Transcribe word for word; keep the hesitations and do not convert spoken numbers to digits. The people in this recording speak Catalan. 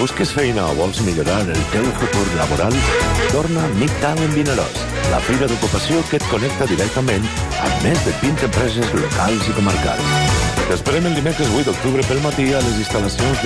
Busques feina o vols millorar el teu futur laboral? Torna a Midtown Vinaròs, la fira d'ocupació que et connecta directament amb més de vint empreses locals i comarcals. T'esperem el dimecres vuit d'octubre pel matí a les instal·lacions de